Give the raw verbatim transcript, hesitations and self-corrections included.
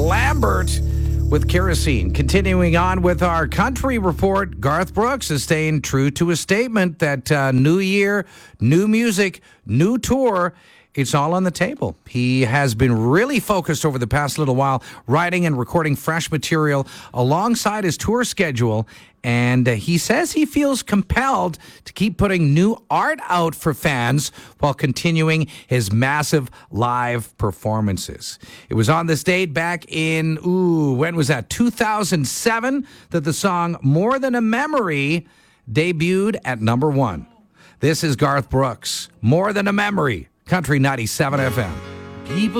Lambert with Kerosene. Continuing on with our country report, Garth Brooks is staying true to his statement that uh, new year, new music, new tour. It's all on the table. He has been really focused over the past little while, writing and recording fresh material alongside his tour schedule. And uh, he says he feels compelled to keep putting new art out for fans while continuing his massive live performances. It was on this date back in, ooh, when was that? two thousand seven that the song More Than a Memory debuted at number one. This is Garth Brooks, More Than a Memory. Country ninety-seven F M. People